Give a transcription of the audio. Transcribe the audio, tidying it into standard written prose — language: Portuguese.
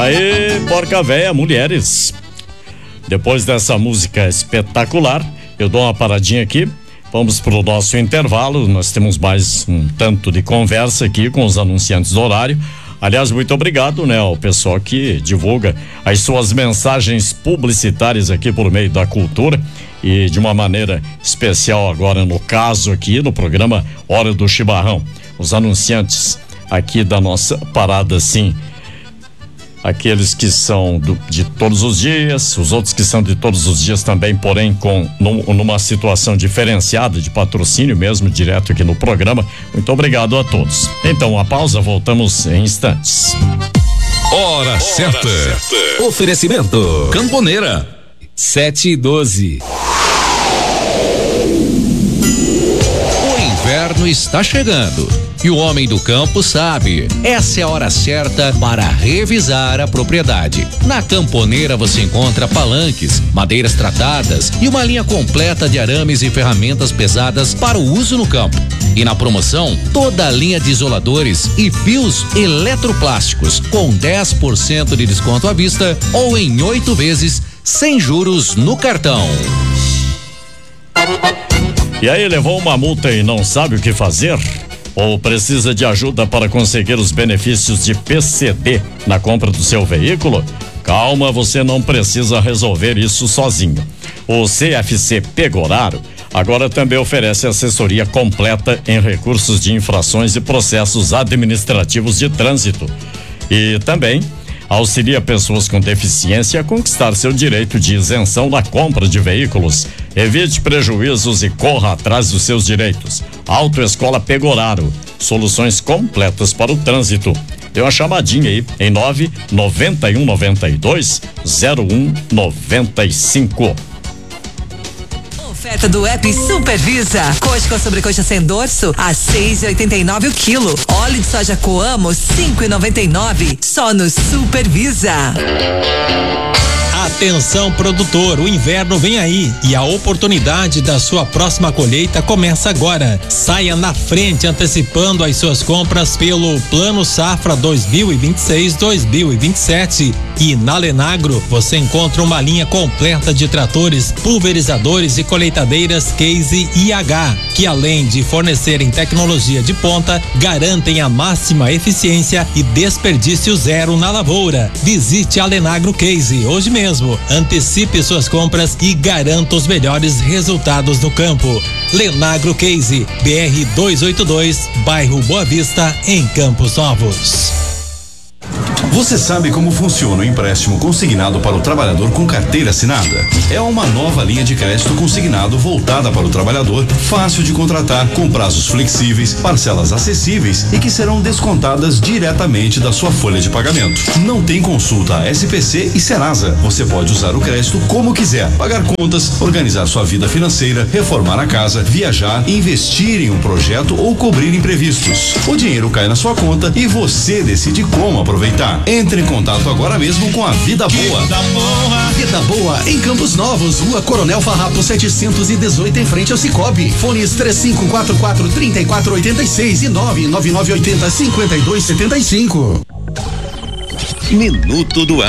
Aí, porca véia, mulheres. Depois dessa música espetacular, eu dou uma paradinha aqui. Vamos pro nosso intervalo. Nós temos mais um tanto de conversa aqui com os anunciantes do horário. Aliás, muito obrigado, né, ao pessoal que divulga as suas mensagens publicitárias aqui por meio da cultura e de uma maneira especial agora no caso aqui no programa Hora do Chimarrão. Os anunciantes aqui da nossa parada, sim, aqueles que são de todos os dias, os outros que são de todos os dias também, porém numa situação diferenciada de patrocínio mesmo, direto aqui no programa. Muito obrigado a todos. Então, a pausa, voltamos em instantes. Hora certa. Oferecimento Camponeira 7:12. O inverno está chegando e o homem do campo sabe. Essa é a hora certa para revisar a propriedade. Na Camponeira você encontra palanques, madeiras tratadas e uma linha completa de arames e ferramentas pesadas para o uso no campo. E na promoção, toda a linha de isoladores e fios eletroplásticos com 10% de desconto à vista ou em 8 vezes sem juros no cartão. E aí, levou uma multa e não sabe o que fazer? Ou precisa de ajuda para conseguir os benefícios de PCD na compra do seu veículo? Calma, você não precisa resolver isso sozinho. O CFC Pegoraro agora também oferece assessoria completa em recursos de infrações e processos administrativos de trânsito. E também auxilia pessoas com deficiência a conquistar seu direito de isenção na compra de veículos. Evite prejuízos e corra atrás dos seus direitos. Autoescola Pegoraro, soluções completas para o trânsito. Dê uma chamadinha aí em 991920195. Oferta do app Supervisa. Coxa com sobrecoxa sem dorso a 6,89 o quilo. Óleo de soja Coamo 5,99 só no Supervisa. Atenção, produtor, o inverno vem aí e a oportunidade da sua próxima colheita começa agora. Saia na frente antecipando as suas compras pelo Plano Safra 2026-2027 e na Lenagro você encontra uma linha completa de tratores, pulverizadores e colheitadeiras Case IH, que além de fornecerem tecnologia de ponta, garantem a máxima eficiência e desperdício zero na lavoura. Visite a Lenagro Case hoje mesmo. Antecipe suas compras e garanta os melhores resultados no campo. Lenagro Case, BR 282, bairro Boa Vista, em Campos Novos. Você sabe como funciona o empréstimo consignado para o trabalhador com carteira assinada? É uma nova linha de crédito consignado voltada para o trabalhador, fácil de contratar, com prazos flexíveis, parcelas acessíveis e que serão descontadas diretamente da sua folha de pagamento. Não tem consulta SPC e Serasa. Você pode usar o crédito como quiser, pagar contas, organizar sua vida financeira, reformar a casa, viajar, investir em um projeto ou cobrir imprevistos. O dinheiro cai na sua conta e você decide como aproveitar. Entre em contato agora mesmo com a Vida Boa. Vida Boa em Campos Novos, Rua Coronel Farrapo 718, em frente ao Cicobi. Fones 3544-3486 e 99980-5275. Minuto do